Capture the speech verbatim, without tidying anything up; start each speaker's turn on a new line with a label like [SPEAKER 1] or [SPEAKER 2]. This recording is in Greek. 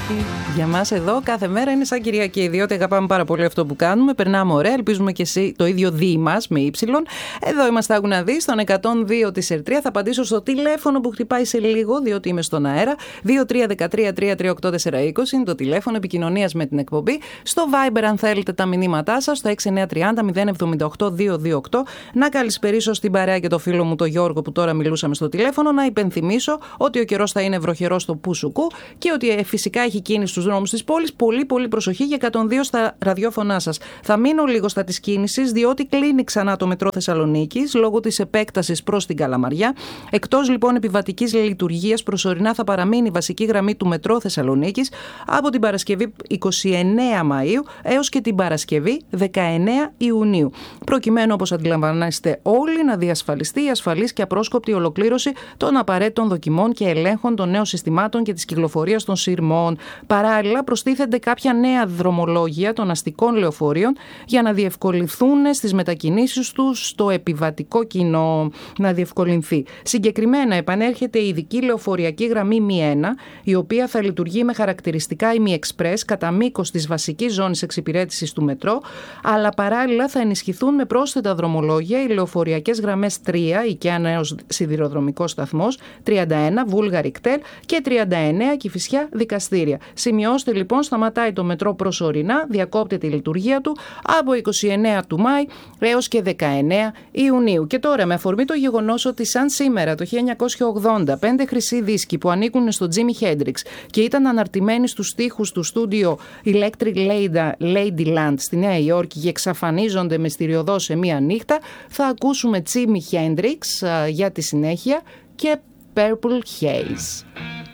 [SPEAKER 1] Για μας εδώ κάθε μέρα είναι σαν Κυριακή, διότι αγαπάμε πάρα πολύ αυτό που κάνουμε, περνάμε ωραία, ελπίζουμε και εσύ το ίδιο δι μας με ύψιλον. Εδώ είμαστε, άκου να δεις, στον εκατόν δύο της Ερτρία. Θα απαντήσω στο τηλέφωνο που χτυπάει σε λίγο, διότι είμαι στον αέρα. δύο τρία ένα τρία τρία τρία οκτώ τέσσερα είκοσι είναι το τηλέφωνο επικοινωνίας με την εκπομπή. Στο Viber, αν θέλετε τα μηνύματά σας, στο έξι εννιά τρία μηδέν μηδέν εβδομήντα οκτώ διακόσια είκοσι οκτώ. Να καλησπερίσω στην παρέα και το φίλο μου, το Γιώργο, που τώρα μιλούσαμε στο τηλέφωνο. Να υπενθυμίσω ότι ο καιρός θα είναι βροχερός στο Πουσουκού και ότι φυσικά έχει κίνηση στους δρόμους της πόλης. Πολύ, πολύ προσοχή για εκατόν δύο στα ραδιόφωνά σας. Θα μείνω λίγο στα της κίνησης, διότι κλείνει ξανά το μετρό Θεσσαλονίκης λόγω της επέκτασης προς την Καλαμαριά. Εκτός λοιπόν επιβατικής λειτουργίας, προσωρινά θα παραμείνει η βασική γραμμή του μετρό Θεσσαλονίκης από την Παρασκευή είκοσι εννέα Μαΐου έως και την Παρασκευή δεκαεννέα Ιουνίου. Προκειμένου, όπως αντιλαμβάνεστε όλοι, να διασφαλιστεί η ασφαλής και απρόσκοπτη ολοκλήρωση των απαραίτητων δοκιμών και ελέγχων των νέων συστημάτων και της κυκλοφορίας των σειρμών. Παράλληλα, προστίθενται κάποια νέα δρομολόγια των αστικών λεωφορείων για να διευκολυνθούν στις μετακινήσεις τους στο επιβατικό κοινό. Να διευκολυνθεί. Συγκεκριμένα, επανέρχεται η ειδική λεωφοριακή γραμμή μη ένα, η οποία θα λειτουργεί με χαρακτηριστικά ημι-εξπρές κατά μήκος της βασικής ζώνης εξυπηρέτησης του μετρό, αλλά παράλληλα θα ενισχυθούν με πρόσθετα δρομολόγια οι λεωφοριακές γραμμές τρία, Οικαία Νέος Σιδηροδρομικός Σταθμός, τριάντα ένα Βούλγαρη Κτέλ και τριάντα εννέα Κηφισιά Δικαστήρια. Σημειώστε λοιπόν, σταματάει το μετρό προσωρινά, διακόπτεται η λειτουργία του από είκοσι εννέα του Μάη έως και δεκαεννέα Ιουνίου. Και τώρα, με αφορμή το γεγονός ότι σαν σήμερα το χίλια εννιακόσια ογδόντα πέντε χρυσοί δίσκοι που ανήκουν στο Jimi Hendrix και ήταν αναρτημένοι στους στίχους του στούντιο Electric Ladyland στη Νέα Υόρκη και εξαφανίζονται μυστηριωδώς σε μία νύχτα, θα ακούσουμε Jimi Hendrix για τη συνέχεια και Purple Haze.